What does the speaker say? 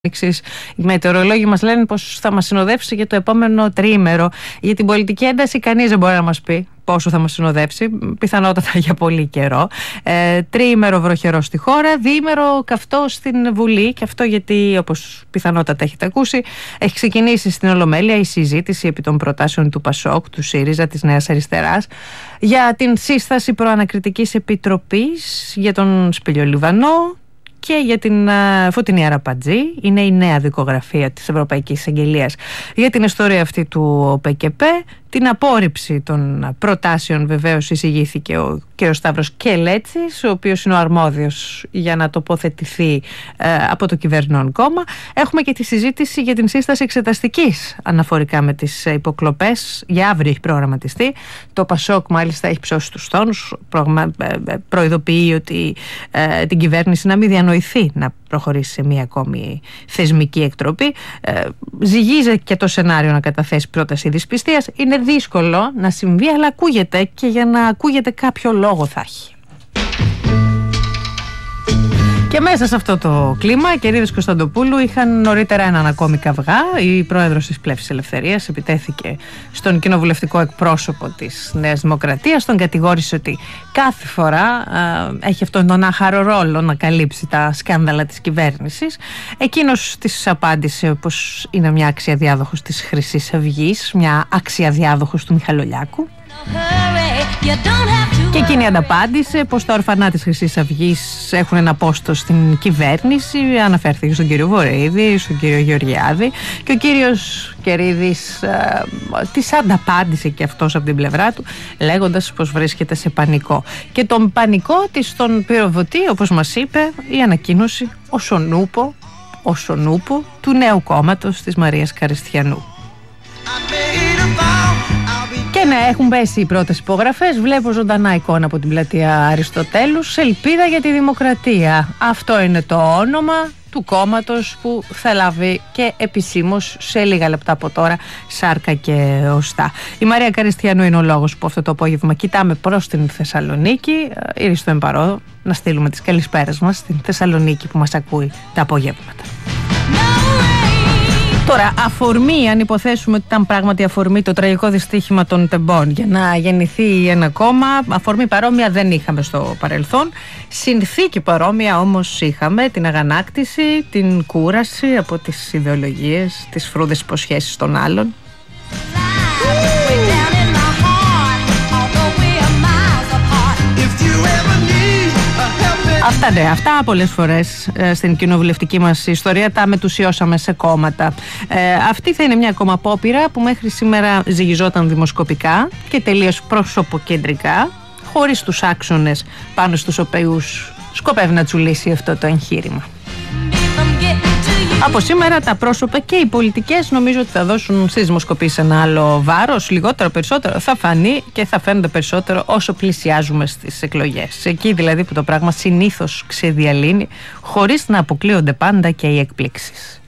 Οι μετεωρολόγοι μας λένε πως θα μας συνοδεύσει για το επόμενο τριήμερο. Για την πολιτική ένταση κανείς δεν μπορεί να μας πει πόσο θα μας συνοδεύσει, πιθανότατα για πολύ καιρό. Τριήμερο βροχερό στη χώρα, διήμερο καυτό στην Βουλή, και αυτό γιατί, όπως πιθανότατα έχετε ακούσει, έχει ξεκινήσει στην Ολομέλεια η συζήτηση επί των προτάσεων του ΠΑΣΟΚ, του ΣΥΡΙΖΑ, της Νέας Αριστεράς, για την σύσταση προανακριτικής επιτροπής για τον Σπηλιολιβανό και για την Φωτεινή Αραπατζή. Είναι η νέα δικογραφία της Ευρωπαϊκής Εισαγγελίας για την ιστορία αυτή του ΠΚΠ. Την απόρριψη των προτάσεων βεβαίως εισηγήθηκε ο κ. Σταύρος Κελέτσης, ο οποίος είναι ο αρμόδιος για να τοποθετηθεί από το κυβερνών κόμμα. Έχουμε και τη συζήτηση για την σύσταση εξεταστικής αναφορικά με τις υποκλοπές. Για αύριο έχει προγραμματιστεί. Το ΠΑΣΟΚ μάλιστα έχει ψώσει τους τόνους. Προειδοποιεί ότι την κυβέρνηση να μην διανοηθεί να προχωρήσει σε μία ακόμη θεσμική εκτροπή. Ζυγίζει και το σενάριο να καταθέσει πρόταση δυσπιστίας. Είναι δύσκολο να συμβεί, αλλά ακούγεται, και για να ακούγεται κάποιο λόγο θα έχει. Και μέσα σε αυτό το κλίμα, Κερίδης Κωνσταντοπούλου είχαν νωρίτερα έναν ακόμη καυγά. Η πρόεδρος της Πλεύσης Ελευθερίας επιτέθηκε στον κοινοβουλευτικό εκπρόσωπο της Νέας Δημοκρατίας. Τον κατηγόρησε ότι κάθε φορά έχει αυτόν τον άχαρο ρόλο να καλύψει τα σκάνδαλα της κυβέρνησης. Εκείνος της απάντησε πως είναι μια άξια διάδοχος της Χρυσής Αυγής, μια άξια διάδοχος του Μιχαλολιάκου. Και εκείνη ανταπάντησε πως τα ορφανά της Χρυσής Αυγής έχουν ένα πόστο στην κυβέρνηση. Αναφέρθηκε στον κύριο Βορείδη, στον κύριο Γεωργιάδη, και ο κύριος Κερίδης της ανταπάντησε και αυτός από την πλευρά του, λέγοντας πως βρίσκεται σε πανικό. Και τον πανικό της τον πυροβοτεί, όπως μας είπε, η ανακοίνωση ως ονούπο του νέου κόμματος της Μαρίας Καριστιανού. Και ναι, έχουν πέσει οι πρώτες υπογραφές. Βλέπω ζωντανά εικόνα από την πλατεία Αριστοτέλους. Ελπίδα για τη Δημοκρατία. Αυτό είναι το όνομα του κόμματος που θα λάβει και επισήμως σε λίγα λεπτά από τώρα σάρκα και οστά. Η Μαρία Καριστιανού είναι ο λόγος που αυτό το απόγευμα κοιτάμε προς την Θεσσαλονίκη. Ήρθε εμπαρό να στείλουμε τις καλησπέρες μας στην Θεσσαλονίκη που μας ακούει τα απογεύματα. Τώρα, αφορμή, αν υποθέσουμε ότι ήταν πράγματι αφορμή το τραγικό δυστύχημα των Τεμπών για να γεννηθεί ένα κόμμα, αφορμή παρόμοια δεν είχαμε στο παρελθόν. Συνθήκη παρόμοια όμως είχαμε, την αγανάκτηση, την κούραση από τις ιδεολογίες, τις φρούδες υποσχέσεις των άλλων. Αυτά πολλές φορές στην κοινοβουλευτική μας ιστορία τα μετουσιώσαμε σε κόμματα. Αυτή θα είναι μια ακόμα απόπειρα που μέχρι σήμερα ζυγιζόταν δημοσκοπικά και τελείως προσωποκεντρικά, χωρίς τους άξονες πάνω στους οποίους σκοπεύει να τσουλήσει αυτό το εγχείρημα. Από σήμερα τα πρόσωπα και οι πολιτικές νομίζω ότι θα δώσουν στις δημοσκοπήσεις ένα άλλο βάρος, λιγότερο περισσότερο θα φανεί και θα φαίνονται περισσότερο όσο πλησιάζουμε στις εκλογές. Εκεί δηλαδή που το πράγμα συνήθως ξεδιαλύνει, χωρίς να αποκλείονται πάντα και οι εκπλήξεις.